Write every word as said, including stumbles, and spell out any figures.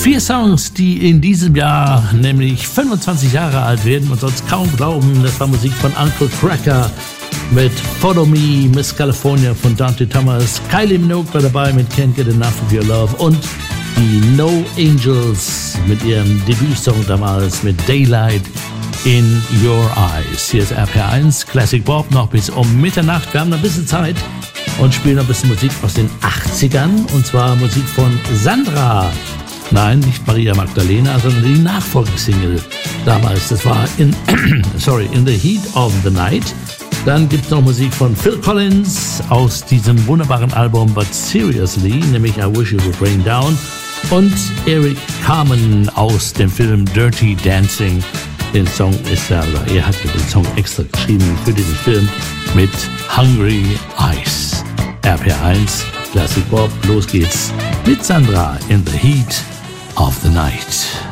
Vier Songs, die in diesem Jahr nämlich fünfundzwanzig Jahre alt werden und sonst kaum glauben. Das war Musik von Uncle Cracker mit Follow Me, Miss California von Dante Thomas, Kylie Minogue war dabei mit Can't Get Enough of Your Love und die No Angels mit ihrem Debütsong damals mit Daylight in Your Eyes. Hier ist R P R eins, Classic Bob, noch bis um Mitternacht. Wir haben noch ein bisschen Zeit und spielen noch ein bisschen Musik aus den achtzigern und zwar Musik von Sandra. Nein, nicht Maria Magdalena, sondern die Nachfolgesingle damals. Das war in, sorry, In the Heat of the Night. Dann gibt es noch Musik von Phil Collins aus diesem wunderbaren Album But Seriously, nämlich I Wish It Would Rain Down. Und Eric Carmen aus dem Film Dirty Dancing. Den Song ist er, oder er hat den Song extra geschrieben für diesen Film mit Hungry Eyes. R P R eins, Classic Bob, los geht's mit Sandra in the Heat of the Night.